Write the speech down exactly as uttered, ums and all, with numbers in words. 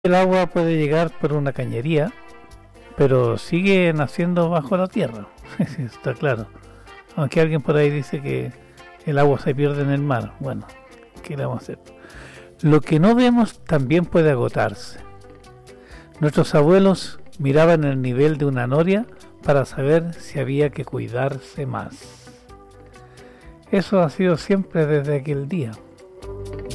El agua puede llegar por una cañería, pero sigue naciendo bajo la tierra, está claro. Aunque alguien por ahí dice que el agua se pierde en el mar, bueno, ¿qué le vamos a hacer? Lo que no vemos también puede agotarse. Nuestros abuelos miraban el nivel de una noria para saber si había que cuidarse más. Eso ha sido siempre desde aquel día.